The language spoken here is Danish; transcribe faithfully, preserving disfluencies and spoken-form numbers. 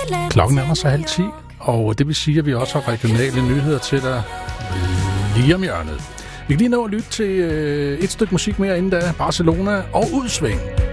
Klokken er så halv ti, og det vil sige, at vi også har regionale nyheder til dig lige om hjørnet. Vi kan lige nå at lytte til øh, et stykke musik mere inden da. Barcelona og Udsving.